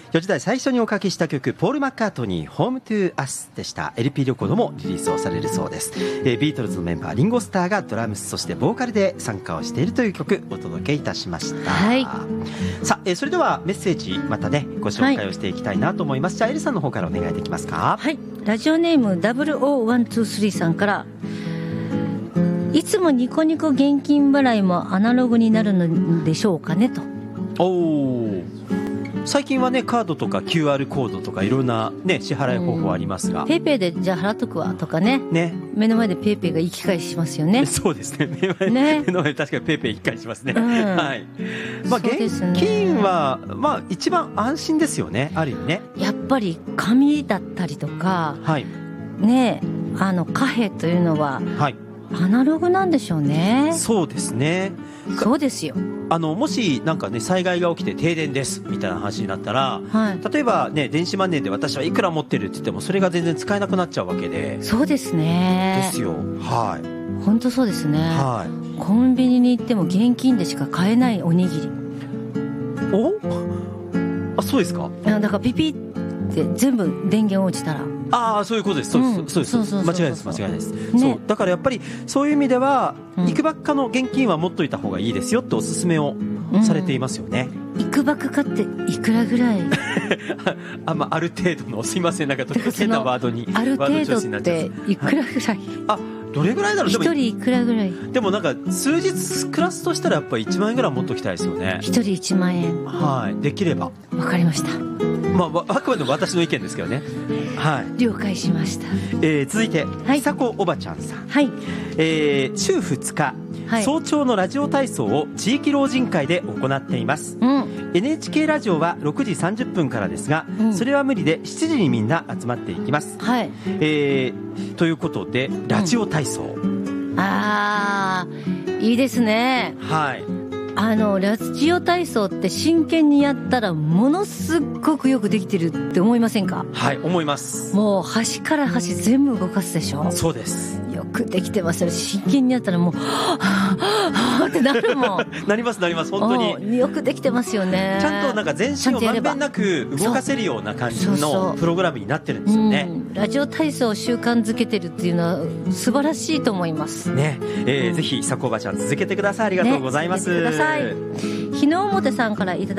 4時台最初におかけした曲、ポール・マッカートニー Home to Us でした。 LP レコードもリリースをされるそうです。ビートルズのメンバーリンゴスターがドラムスそしてボーカルで参加をしているという曲お届けいたしました。 はい、 さあ、それではメッセージまたねご紹介をしていきたいなと思います。じゃあエリさんの方からお願いできますか。 はい、ラジオネーム000123さんから、いつもニコニコ現金払いもアナログになるのでしょうかねと。 最近はねカードとか QR コードとかいろんな、ね、支払い方法ありますが、 ペイペイでじゃあ払っとくわとか ね目の前でペイペイが行き返しますよね。 そうですね、目の前で確かにペイペイ行き返しますね、はい。現金は、一番安心ですよね、ある意味ね。やっぱり紙だったりとか、ね、貨幣というのは、アナログなんでしょうね。 そうですね、 そうですよ。 もしなんかね災害が起きて停電ですみたいな話になったら、例えばね電子マネーで私はいくら持ってるって言ってもそれが全然使えなくなっちゃうわけで。 そうですね。 ですよ、はい。 本当そうですね、コンビニに行っても現金でしか買えないおにぎり。 そうですか。 だからピピって全部電源落ちたら、 そういうことです。そうです。間違いないです。そうだからやっぱりそういう意味では、いくばっかの現金は持っといた方がいいですよっておすすめをされていますよね。 いくばくかっていくらぐらいある程度の、すいません、なんか特別なワードにある程度っていくらぐらい、 どれぐらいだろう。 一人いくらぐらい。 でもなんか数日暮らすとしたらやっぱり1万円ぐらい持っときたいですよね。 一人1万円、 できれば。わかりました。 あくまでも私の意見ですけどね。 了解しました。 続いて、久子おばちゃんさん。週2日、早朝のラジオ体操を地域老人会で行っています。NHK ラジオは6時30分からですが、それは無理で7時にみんな集まっていきます。ということでラジオ体操、 いいですね。ラジオ体操って真剣にやったらものすごくよくできてるって思いませんか。 思います。 もう端から端全部動かすでしょ。 そうです。 よくできてますよ。真剣にやったらもうはぁってなるもんなります本当によくできてますよね。 ちゃんとなんか全身をまんべんなく動かせるような感じのプログラムになってるんですよね。 ラジオ体操を習慣づけてるっていうのは素晴らしいと思いますね。ぜひ久子おばちゃん続けてください。ありがとうございます。 日の表さんからいただ